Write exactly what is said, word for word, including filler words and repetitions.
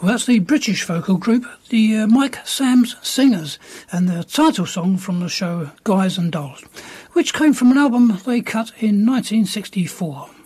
Well, that's the British vocal group, the uh, Mike Sam's Singers, and the title song from the show Guys and Dolls, which came from an album they cut in nineteen sixty-four.